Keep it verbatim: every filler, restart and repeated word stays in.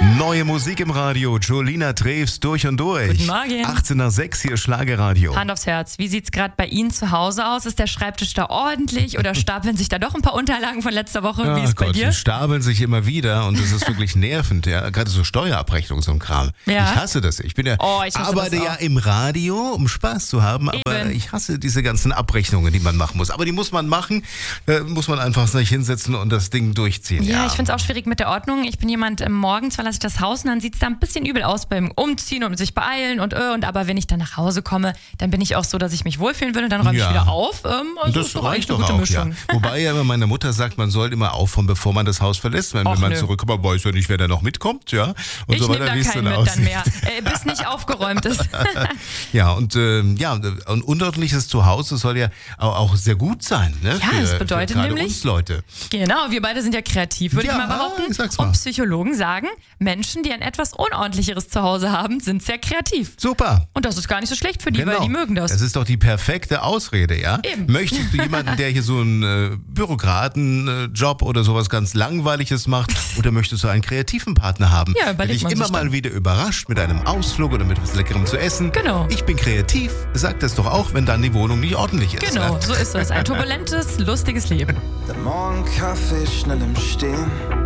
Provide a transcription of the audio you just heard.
Neue Musik im Radio, Jolina Treves durch und durch. Guten Morgen. achtzehn nach sechs hier Schlagerradio. Hand aufs Herz, wie sieht's gerade bei Ihnen zu Hause aus? Ist der Schreibtisch da ordentlich oder stapeln sich da doch ein paar Unterlagen von letzter Woche? Wie ist es bei Gott, dir? die stapeln sich immer wieder und das ist wirklich nervend. Ja? Gerade so Steuerabrechnung, so ein Kram. Ja. Ich hasse das. Ich bin ja, Oh, ich hasse arbeite das auch. ja im Radio, um Spaß zu haben, aber Eben. ich hasse diese ganzen Abrechnungen, die man machen muss. Aber die muss man machen, da muss man einfach sich hinsetzen und das Ding durchziehen. Ja, Ja, ich finde es auch schwierig mit der Ordnung. Ich bin jemand, ähm, morgens verlasse ich das Haus und dann sieht es da ein bisschen übel aus beim Umziehen und sich beeilen und äh, und aber wenn ich dann nach Hause komme, dann bin ich auch so, dass ich mich wohlfühlen will und dann räume Ja. ich wieder auf. Ähm, also Das ist doch reicht eigentlich doch eine gute auch, ja. Mischung. Wobei ja immer meine Mutter sagt, man soll immer aufräumen, bevor man das Haus verlässt. Wenn, Och, wenn man nö. zurückkommt, man weiß ja nicht, wer da noch mitkommt, ja. Und Ich so nehme weiter, da wie es keinen dann mit dann aussieht. mehr, äh, bis nicht aufgeräumt ist. Ja, und ähm, ja, ein unordentliches Zuhause soll ja auch, auch sehr gut sein, ne? Ja, für, das bedeutet für gerade nämlich- uns Leute. Genau, wir beide sind ja kreativ, würde Ja, ich mal behaupten. sag's mal. Und Psychologen sagen, Menschen, die ein etwas unordentlicheres Zuhause haben, sind sehr kreativ. Super. Und das ist gar nicht so schlecht für die, weil die mögen das. Das ist doch die perfekte Ausrede, ja? Eben. Möchtest du jemanden, der hier so einen äh, Bürokratenjob oder sowas ganz Langweiliges macht, oder möchtest du einen kreativen Partner haben, Ja, der überlegt dich man immer sich mal dann. wieder überrascht mit einem Ausflug oder mit was Leckerem zu essen? Genau. Ich bin kreativ, sag das doch auch, wenn dann die Wohnung nicht ordentlich ist. Genau, Ne? so ist es. Ein turbulentes, lustiges Leben. Der Morgenkaffee schnell im Stehen.